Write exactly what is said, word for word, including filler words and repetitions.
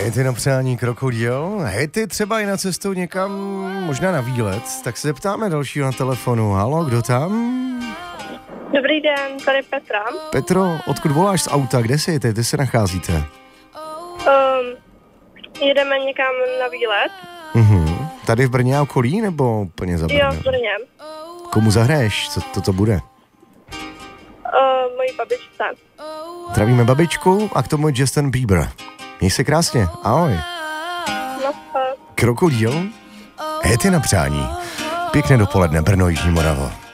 Hejty na přání krokodil, hejty třeba i na cestou někam, možná na výlet, tak se zeptáme dalšího na telefonu. Halo, kdo tam? Dobrý den, tady Petra. Petro, odkud voláš z auta, kde jsi, kde se nacházíte? Um, jedeme někam na výlet. Mhm. Tady v Brně a okolí, nebo úplně za Brně? Jo, v Brně. Komu zahraješ? Co to, to bude? Uh, mojí babičce. Zdravíme babičku a k tomu Justin Bieber. Měj se krásně, ahoj. No, Krokodil, hejty na přání. Pěkné dopoledne, Brno, Jižní Moravo.